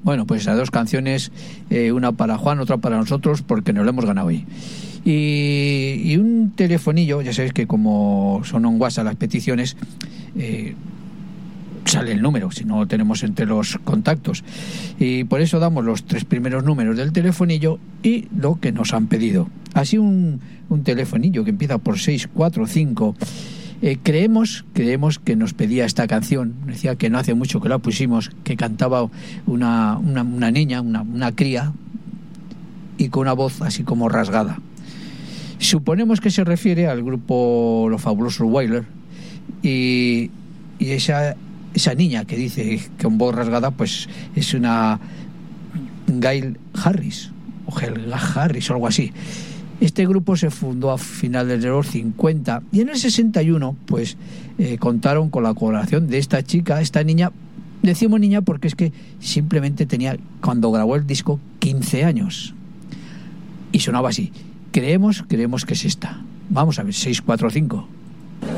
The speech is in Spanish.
Bueno, pues esas 2 canciones, una para Juan, otra para nosotros, porque nos lo hemos ganado hoy. Y un telefonillo, ya sabéis que como son en WhatsApp las peticiones, sale el número, si no lo tenemos entre los contactos. Y por eso damos los 3 primeros números del telefonillo y lo que nos han pedido. Así un telefonillo que empieza por 645. Creemos que nos pedía esta canción. Decía que no hace mucho que la pusimos, que cantaba una niña, una cría, y con una voz así como rasgada. Suponemos que se refiere al grupo Los Fabulosos Wailers, y esa niña que dice con voz rasgada, pues es una Gail Harris o Helga Harris o algo así. Este grupo se fundó a finales de los 50 y en el 61 pues contaron con la colaboración de esta chica, esta niña. Decimos niña porque es que simplemente tenía, cuando grabó el disco, 15 años y sonaba así. Creemos que es esta. Vamos a ver, 645.